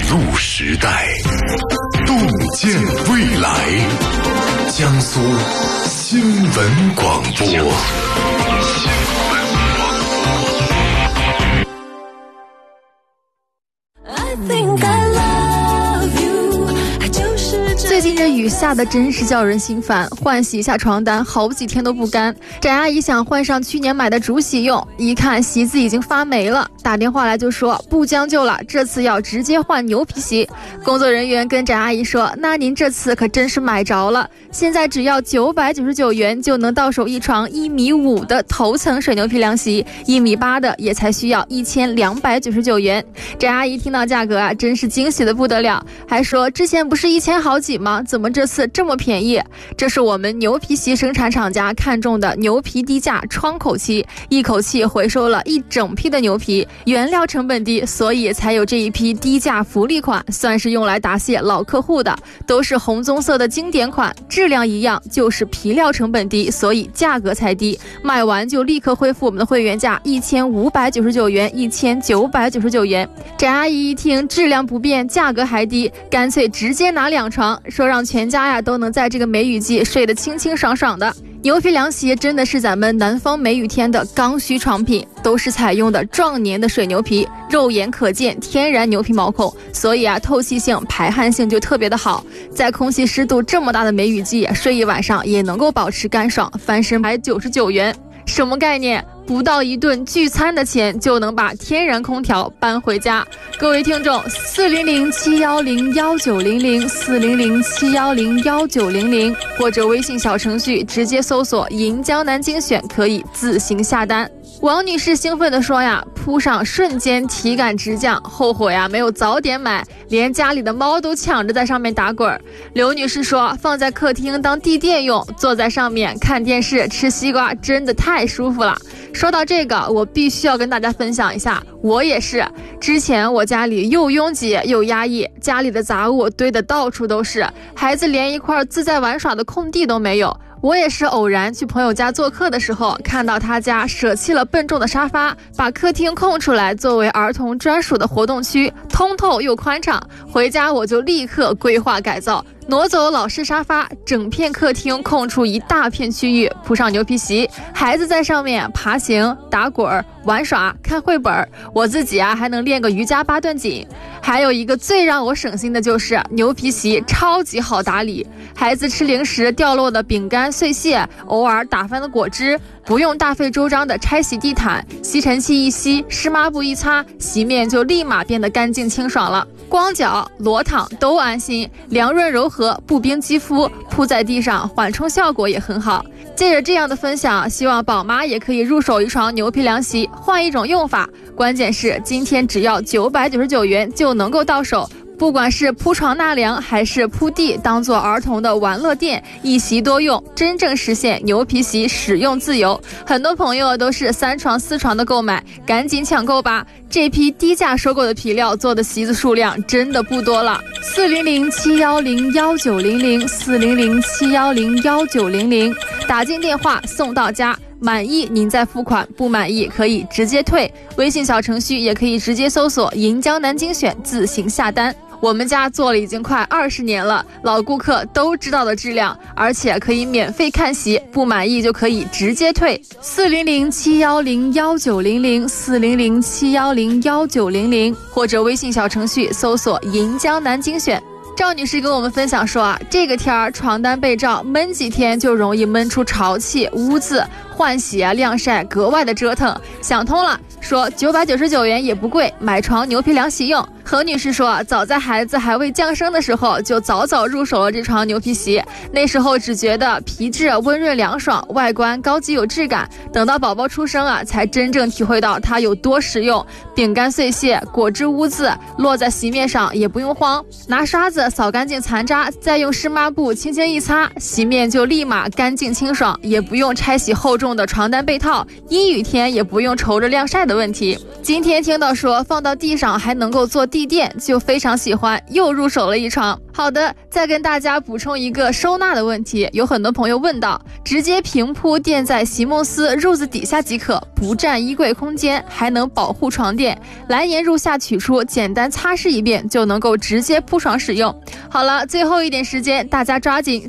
录时代，洞见未来。江苏新闻广播。 最近这雨下的真是叫人心烦，换洗一下床单好几天都不干。翟阿姨想换上去年买的竹席用，一看席子已经发霉了，打电话来就说不将就了，这次要直接换牛皮席。工作人员跟翟阿姨说，那您这次可真是买着了，现在只要999元就能到手一床1.5米的头层水牛皮凉席，1.8米的也才需要1299元。翟阿姨听到价格啊，真是惊喜的不得了，还说之前不是1000好几吗？怎么这次这么便宜？这是我们牛皮席生产厂家看中的牛皮低价窗口期，一口气回收了一整批的牛皮，原料成本低，所以才有这一批低价福利款，算是用来答谢老客户的，都是红棕色的经典款，质量一样，就是皮料成本低，所以价格才低，卖完就立刻恢复我们的会员价1599元、1999元。翟阿姨一听质量不变，价格还低，干脆直接拿2床，说让全家呀都能在这个梅雨季睡得清清爽爽的。牛皮凉席真的是咱们南方梅雨天的刚需床品，都是采用的壮年的水牛皮，肉眼可见天然牛皮毛孔，所以啊透气性、排汗性就特别的好，在空气湿度这么大的梅雨季，睡一晚上也能够保持干爽，翻身199元。什么概念？不到一顿聚餐的钱就能把天然空调搬回家。各位听众，400-710-1900，400-710-1900，或者微信小程序直接搜索银江南精选，可以自行下单。王女士兴奋地说呀，铺上瞬间体感直降，后悔呀没有早点买，连家里的猫都抢着在上面打滚。刘女士说，放在客厅当地垫用，坐在上面看电视吃西瓜，真的太舒服了。说到这个，我必须要跟大家分享一下，我也是，之前我家里又拥挤又压抑，家里的杂物堆得到处都是，孩子连一块自在玩耍的空地都没有。我也是偶然去朋友家做客的时候，看到他家舍弃了笨重的沙发，把客厅空出来作为儿童专属的活动区，通透又宽敞。回家我就立刻规划改造，挪走老式沙发，整片客厅空出一大片区域，铺上牛皮席，孩子在上面爬行、打滚、玩耍、看绘本，我自己啊还能练个瑜伽8段锦。还有一个最让我省心的就是牛皮席超级好打理，孩子吃零食掉落的饼干碎屑，偶尔打翻的果汁，不用大费周章的拆洗地毯，吸尘器一吸，湿抹布一擦，席面就立马变得干净清爽了，光脚裸躺都安心，凉润柔和，不冰肌肤，铺在地上缓冲效果也很好。借着这样的分享，希望宝妈也可以入手一床牛皮凉席，换一种用法，关键是今天只要999元就能够到手，不管是铺床纳凉还是铺地当做儿童的玩乐垫，一席多用，真正实现牛皮席使用自由。很多朋友都是3床4床的购买，赶紧抢购吧，这批低价收购的皮料做的席子数量真的不多了。400-710-1900，400-710-1900，打进电话送到家，满意您再付款，不满意可以直接退。微信小程序也可以直接搜索银江南精选自行下单。我们家做了已经快20年了，老顾客都知道的质量，而且可以免费看席，不满意就可以直接退。400-710-1900，400-710-1900，或者微信小程序搜索银江南精选。赵女士跟我们分享说啊，这个天儿床单被罩闷几天就容易闷出潮气污渍，换洗啊晾晒格外的折腾，想通了，说999元也不贵，买床牛皮凉席用。何女士说，早在孩子还未降生的时候就早早入手了这床牛皮席，那时候只觉得皮质温润凉爽，外观高级有质感，等到宝宝出生啊，才真正体会到它有多实用。饼干碎屑、果汁污渍落在席面上也不用慌，拿刷子扫干净残渣，再用湿抹布轻轻一擦，席面就立马干净清爽，也不用拆洗厚重的床单被套，阴雨天也不用愁着晾晒的问题。今天听到说放到地上还能够做地垫，就非常喜欢，又入手了一床。 好的，再跟大家补充一个收纳的问题，有很多朋友问到，直接平铺垫在席梦思褥子底下即可，不占衣柜空间，还能保护床垫，蓝颜入下取出，简单擦拭一遍就能够直接铺床使用。好了，最后一点时间，大家抓紧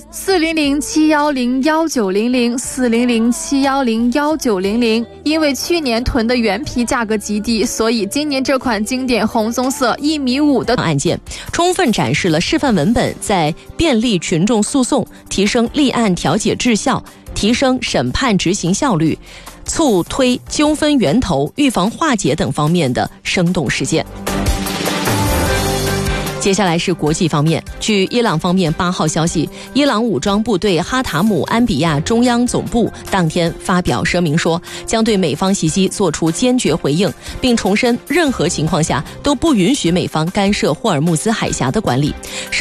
400710190040071019000，因为去年囤的原皮价格极低，所以今年这款经典红棕色1.5米的案件，充分展示了示范文本在便利群众诉讼、提升立案调解质效、提升审判执行效率、促推纠纷源头、预防化解等方面的生动实践。接下来是国际方面，据伊朗方面8号消息，伊朗武装部队哈塔姆安比亚中央总部当天发表声明说，将对美方袭击做出坚决回应，并重申任何情况下都不允许美方干涉霍尔木兹海峡的管理。